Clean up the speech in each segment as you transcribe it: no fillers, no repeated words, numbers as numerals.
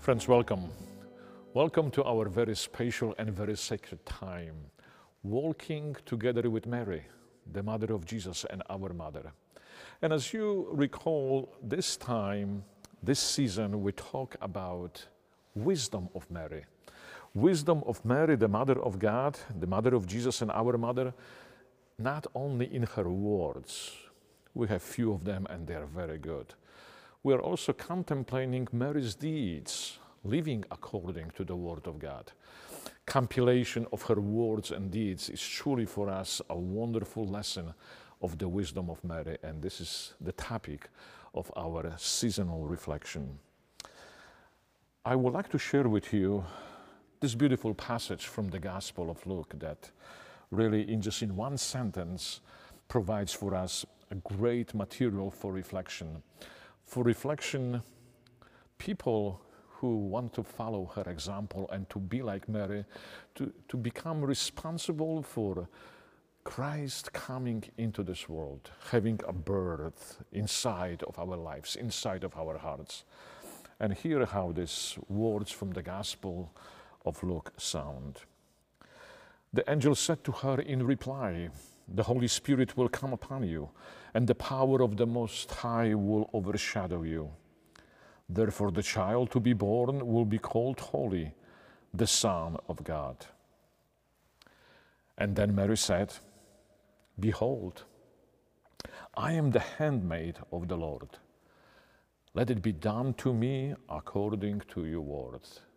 Friends, welcome. Welcome to our very special and very sacred time, walking together with Mary, the mother of Jesus and our mother. And as you recall, this time, this season, we talk about wisdom of Mary. Wisdom of Mary, the mother of God, the mother of Jesus and our mother, not only in her words. We have few of them and they are very good. We are also contemplating Mary's deeds, living according to the Word of God. Compilation of her words and deeds is truly for us a wonderful lesson of the wisdom of Mary, and this is the topic of our seasonal reflection. I would like to share with you this beautiful passage from the Gospel of Luke that really, in one sentence, provides for us a great material for reflection. For reflection, people who want to follow her example and to be like Mary, to become responsible for Christ coming into this world, having a birth inside of our lives, inside of our hearts. And hear how these words from the Gospel of Luke sound. The angel said to her in reply, "The Holy Spirit will come upon you, and the power of the Most High will overshadow you. Therefore the child to be born will be called Holy, the Son of God." And then Mary said, "Behold, I am the handmaid of the Lord. Let it be done to me according to your word."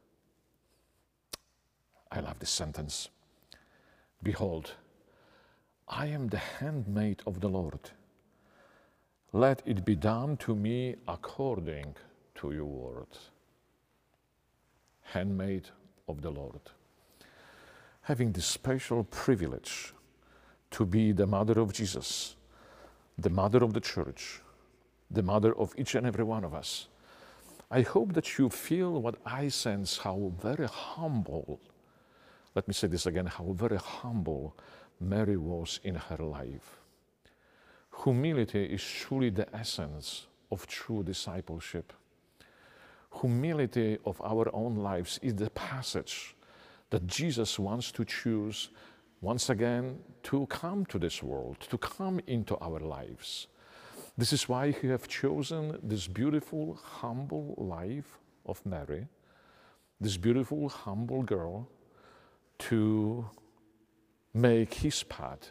I love this sentence. Behold, I am the handmaid of the Lord. Let it be done to me according to your word. Handmaid of the Lord. Having this special privilege to be the mother of Jesus, the mother of the church, the mother of each and every one of us, I hope that you feel what I sense, how very humble, let me say this again, how very humble Mary was in her life. Humility is truly the essence of true discipleship. Humility of our own lives is the passage that Jesus wants to choose once again to come to this world, to come into our lives. This is why he has chosen this beautiful, humble life of Mary, this beautiful, humble girl, to make his path